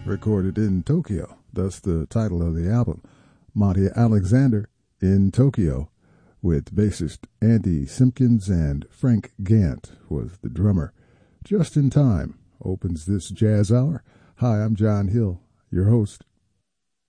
recorded in Tokyo, thus the title of the album. Monty Alexander in Tokyo, with bassist Andy Simpkins, and Frank Gant was the drummer. Just in Time opens this jazz hour. Hi, I'm John Hill, your host.